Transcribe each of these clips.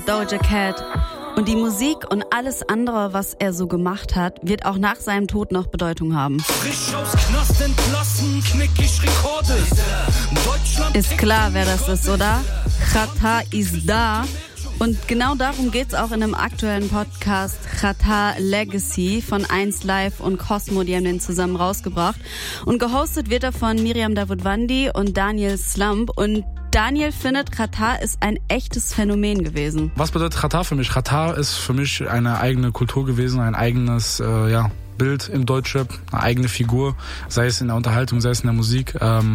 Doja Cat. Und die Musik und alles andere, was er so gemacht hat, wird auch nach seinem Tod noch Bedeutung haben. Frisch aus Knast entlassen, knick ich Rekorde. Ist klar, wer das ist, oder? Xatar ist da. Und genau darum geht's auch in einem aktuellen Podcast Xatar Legacy von 1Live und Cosmo, die haben den zusammen rausgebracht. Und gehostet wird er von Miriam Davutwandi und Daniel Slump. Und Daniel findet, Xatar ist ein echtes Phänomen gewesen. Was bedeutet Xatar für mich? Xatar ist für mich eine eigene Kultur gewesen, ein eigenes Bild im Deutschrap, eine eigene Figur, sei es in der Unterhaltung, sei es in der Musik.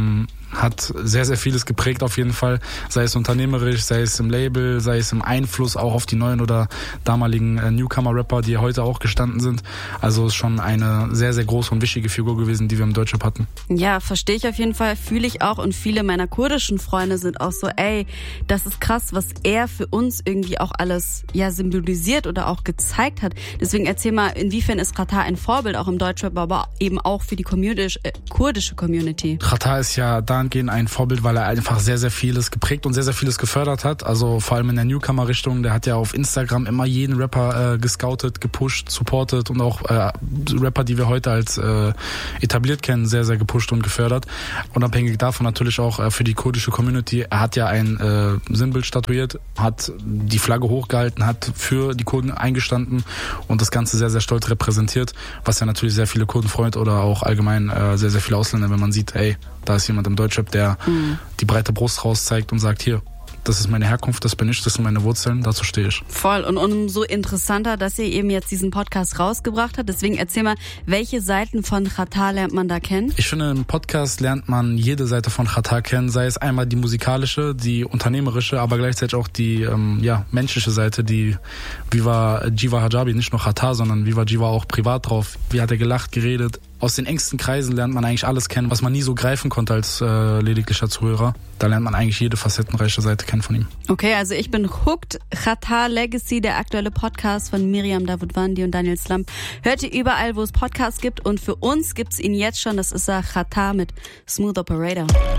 Hat sehr, sehr vieles geprägt auf jeden Fall, sei es unternehmerisch, sei es im Label, sei es im Einfluss auch auf die neuen oder damaligen Newcomer-Rapper, die heute auch gestanden sind. Also ist schon eine sehr, sehr große und wichtige Figur gewesen, die wir im Deutschrap hatten. Ja, verstehe ich auf jeden Fall, fühle ich auch, und viele meiner kurdischen Freunde sind auch so, ey, das ist krass, was er für uns irgendwie auch alles symbolisiert oder auch gezeigt hat. Deswegen erzähl mal, inwiefern ist Xatar ein Vorbild auch im Deutschrap, aber eben auch für die kurdische Community? Xatar ist ja dahingehend ein Vorbild, weil er einfach sehr, sehr vieles geprägt und sehr, sehr vieles gefördert hat. Also vor allem in der Newcomer-Richtung. Der hat ja auf Instagram immer jeden Rapper gescoutet, gepusht, supportet und auch Rapper, die wir heute als etabliert kennen, sehr, sehr gepusht und gefördert. Unabhängig davon natürlich auch für die kurdische Community. Er hat ja ein Sinnbild statuiert, hat die Flagge hochgehalten, hat für die Kurden eingestanden und das Ganze sehr, sehr stolz repräsentiert, was ja natürlich sehr viele Kurden freut oder auch allgemein sehr, sehr viele Ausländer, wenn man sieht, ey, da ist jemand im Deutschrap, der die breite Brust rauszeigt und sagt, hier, das ist meine Herkunft, das bin ich, das sind meine Wurzeln, dazu stehe ich. Voll, und umso interessanter, dass ihr eben jetzt diesen Podcast rausgebracht habt. Deswegen erzähl mal, welche Seiten von Xatar lernt man da kennen? Ich finde, im Podcast lernt man jede Seite von Xatar kennen, sei es einmal die musikalische, die unternehmerische, aber gleichzeitig auch die menschliche Seite, wie war Jiva Hijabi, nicht nur Xatar, sondern wie war Jiva auch privat drauf, wie hat er gelacht, geredet. Aus den engsten Kreisen lernt man eigentlich alles kennen, was man nie so greifen konnte als lediglicher Zuhörer. Da lernt man eigentlich jede facettenreiche Seite kennen von ihm. Okay, also ich bin hooked. Xatar Legacy, der aktuelle Podcast von Miriam Davutwandi und Daniel Slump. Hört ihr überall, wo es Podcasts gibt, und für uns gibt's ihn jetzt schon. Das ist Xatar mit Smooth Operator.